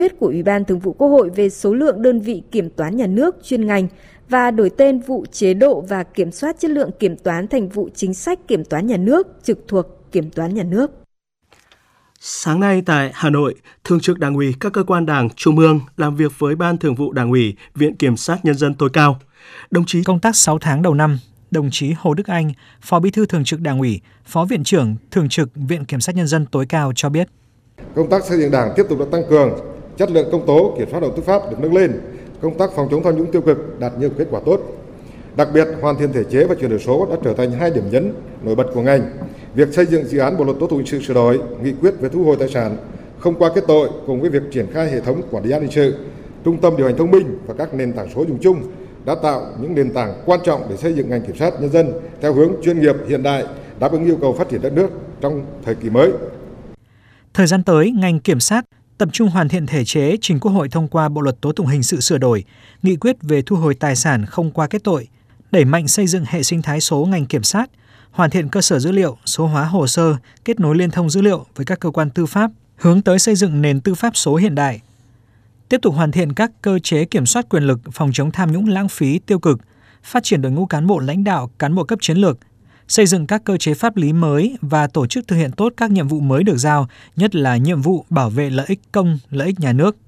quyết của Ủy ban Thường vụ Quốc hội về số lượng đơn vị kiểm toán nhà nước chuyên ngành và đổi tên vụ chế độ và kiểm soát chất lượng kiểm toán thành vụ chính sách kiểm toán nhà nước trực thuộc Kiểm toán nhà nước. Sáng nay tại Hà Nội, Thường trực Đảng ủy các cơ quan Đảng Trung ương làm việc với Ban Thường vụ Đảng ủy, Viện Kiểm sát Nhân dân tối cao. Đồng chí công tác 6 tháng đầu năm, đồng chí Hồ Đức Anh, Phó Bí thư Thường trực Đảng ủy, Phó Viện trưởng Thường trực Viện Kiểm sát Nhân dân tối cao cho biết. Công tác xây dựng Đảng tiếp tục được tăng cường, chất lượng công tố, kiểm soát đầu tư pháp được nâng lên, công tác phòng chống tham nhũng tiêu cực đạt nhiều kết quả tốt. Đặc biệt, hoàn thiện thể chế và chuyển đổi số đã trở thành 2 điểm nhấn nổi bật của ngành. Việc xây dựng dự án Bộ luật tố tụng hình sự sửa đổi, nghị quyết về thu hồi tài sản không qua kết tội cùng với việc triển khai hệ thống quản lý an ninh sự, trung tâm điều hành thông minh và các nền tảng số dùng chung đã tạo những nền tảng quan trọng để xây dựng ngành kiểm sát nhân dân theo hướng chuyên nghiệp, hiện đại, đáp ứng yêu cầu phát triển đất nước trong thời kỳ mới. Thời gian tới, ngành kiểm sát tập trung hoàn thiện thể chế trình Quốc hội thông qua Bộ luật tố tụng hình sự sửa đổi, nghị quyết về thu hồi tài sản không qua kết tội, đẩy mạnh xây dựng hệ sinh thái số ngành kiểm sát, hoàn thiện cơ sở dữ liệu, số hóa hồ sơ, kết nối liên thông dữ liệu với các cơ quan tư pháp, hướng tới xây dựng nền tư pháp số hiện đại. Tiếp tục hoàn thiện các cơ chế kiểm soát quyền lực, phòng chống tham nhũng lãng phí tiêu cực, phát triển đội ngũ cán bộ lãnh đạo, cán bộ cấp chiến lược, xây dựng các cơ chế pháp lý mới và tổ chức thực hiện tốt các nhiệm vụ mới được giao, nhất là nhiệm vụ bảo vệ lợi ích công, lợi ích nhà nước.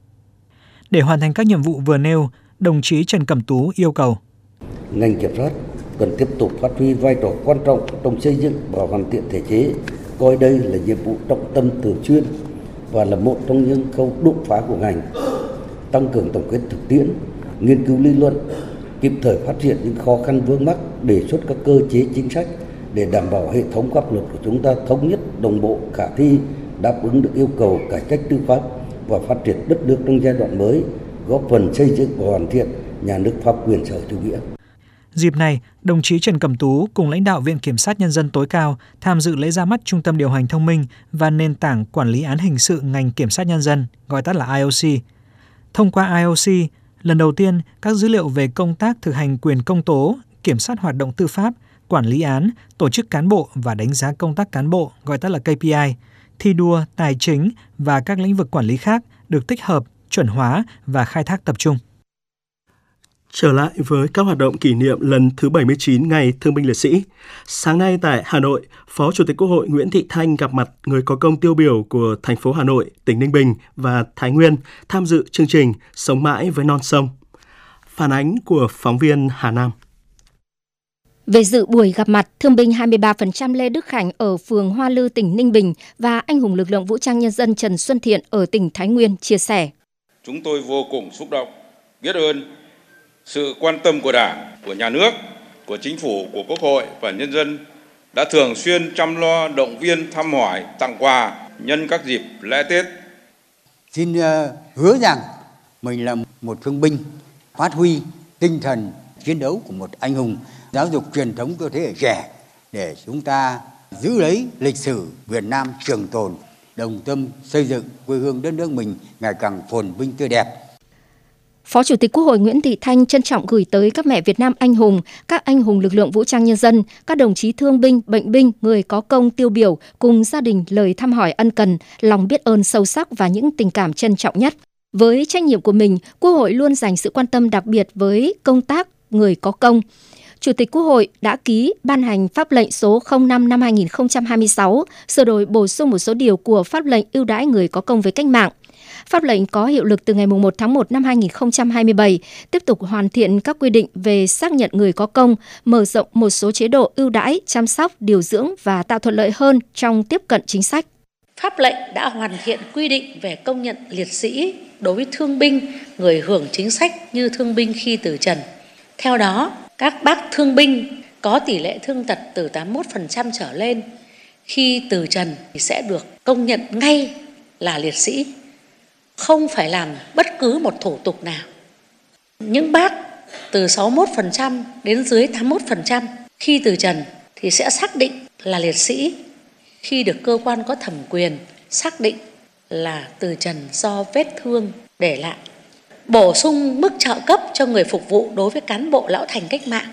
Để hoàn thành các nhiệm vụ vừa nêu, đồng chí Trần Cẩm Tú yêu cầu ngành kiểm sát cần tiếp tục phát huy vai trò quan trọng trong xây dựng và hoàn thiện thể chế, coi đây là nhiệm vụ trọng tâm thường xuyên và là một trong những khâu đột phá của ngành, tăng cường tổng kết thực tiễn, nghiên cứu lý luận, kịp thời phát hiện những khó khăn vướng mắc, đề xuất các cơ chế chính sách để đảm bảo hệ thống pháp luật của chúng ta thống nhất, đồng bộ, khả thi, đáp ứng được yêu cầu cải cách tư pháp và phát triển đất nước trong giai đoạn mới, góp phần xây dựng và hoàn thiện nhà nước pháp quyền xã hội chủ nghĩa. Dịp này, đồng chí Trần Cẩm Tú cùng lãnh đạo Viện Kiểm sát Nhân dân tối cao tham dự lễ ra mắt Trung tâm điều hành thông minh và nền tảng quản lý án hình sự ngành Kiểm sát Nhân dân, gọi tắt là IOC. Thông qua IOC, lần đầu tiên các dữ liệu về công tác thực hành quyền công tố, kiểm soát hoạt động tư pháp, quản lý án, tổ chức cán bộ và đánh giá công tác cán bộ, gọi tắt là KPI, thi đua, tài chính và các lĩnh vực quản lý khác được tích hợp, chuẩn hóa và khai thác tập trung. Trở lại với các hoạt động kỷ niệm lần thứ 79 Ngày Thương binh Liệt sĩ. Sáng nay tại Hà Nội, Phó Chủ tịch Quốc hội Nguyễn Thị Thanh gặp mặt người có công tiêu biểu của thành phố Hà Nội, tỉnh Ninh Bình và Thái Nguyên tham dự chương trình Sống mãi với non sông. Phản ánh của phóng viên Hà Nam. Về dự buổi gặp mặt, thương binh 23% Lê Đức Khánh ở phường Hoa Lư, tỉnh Ninh Bình và anh hùng lực lượng vũ trang nhân dân Trần Xuân Thiện ở tỉnh Thái Nguyên chia sẻ. Chúng tôi vô cùng xúc động, biết ơn sự quan tâm của Đảng, của Nhà nước, của Chính phủ, của Quốc hội và nhân dân đã thường xuyên chăm lo, động viên, thăm hỏi, tặng quà nhân các dịp lễ Tết. Xin hứa rằng mình là một thương binh, phát huy tinh thần chiến đấu của một anh hùng, giáo dục truyền thống cho thế hệ trẻ để chúng ta giữ lấy lịch sử Việt Nam trường tồn, đồng tâm xây dựng quê hương đất nước mình ngày càng phồn vinh tươi đẹp. Phó Chủ tịch Quốc hội Nguyễn Thị Thanh trân trọng gửi tới các mẹ Việt Nam anh hùng, các anh hùng lực lượng vũ trang nhân dân, các đồng chí thương binh, bệnh binh, người có công tiêu biểu cùng gia đình lời thăm hỏi ân cần, lòng biết ơn sâu sắc và những tình cảm trân trọng nhất. Với trách nhiệm của mình, Quốc hội luôn dành sự quan tâm đặc biệt với công tác người có công. Chủ tịch Quốc hội đã ký ban hành pháp lệnh số 05 năm 2026, sửa đổi bổ sung một số điều của pháp lệnh ưu đãi người có công với cách mạng. Pháp lệnh có hiệu lực từ ngày 1 tháng 1 năm 2027, tiếp tục hoàn thiện các quy định về xác nhận người có công, mở rộng một số chế độ ưu đãi, chăm sóc, điều dưỡng và tạo thuận lợi hơn trong tiếp cận chính sách. Pháp lệnh đã hoàn thiện quy định về công nhận liệt sĩ đối với thương binh, người hưởng chính sách như thương binh khi từ trần. Theo đó, các bác thương binh có tỷ lệ thương tật từ 81% trở lên khi từ trần thì sẽ được công nhận ngay là liệt sĩ, không phải làm bất cứ một thủ tục nào. Những bác từ 61% đến dưới 81% khi từ trần thì sẽ xác định là liệt sĩ khi được cơ quan có thẩm quyền xác định là từ trần do vết thương để lại. Bổ sung mức trợ cấp cho người phục vụ đối với cán bộ lão thành cách mạng